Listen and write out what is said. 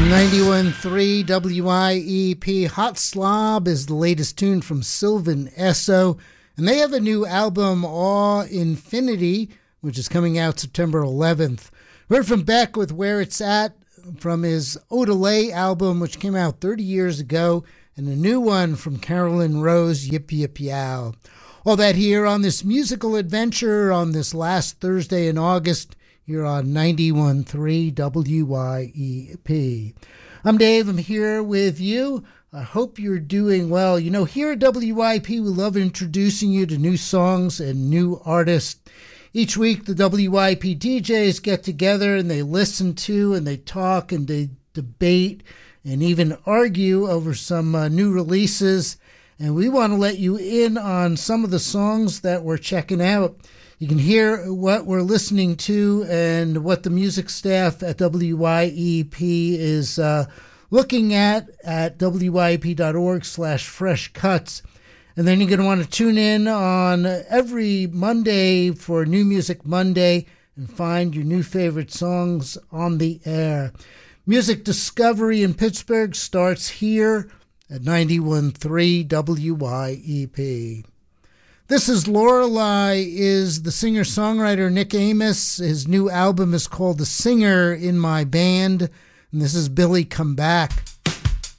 91.3 WIEP. Hot Slob is the latest tune from Sylvan Esso, and they have a new album, Awe Infinity, which is coming out September 11th. Heard from Beck with Where It's At from his Odelay album, which came out 30 years ago, and a new one from Carolyn Rose, Yip Yip Yow. All that here on this musical adventure on this last Thursday in August, here on 91.3 WIEP. I'm Dave. I'm here with you. I hope you're doing well. You know, here at WIP, we love introducing you to new songs and new artists. Each week, the WIP DJs get together and they listen to and they talk and they debate and even argue over some new releases. And we want to let you in on some of the songs that we're checking out. You can hear what we're listening to and what the music staff at WIEP is looking at WIEP.org/fresh cuts. And then you're going to want to tune in on every Monday for New Music Monday and find your new favorite songs on the air. Music discovery in Pittsburgh starts here at 91.3 WIEP. This is Lorelei, is the singer-songwriter Nick Amos. His new album is called The Singer in My Band, and this is Billy Come Back.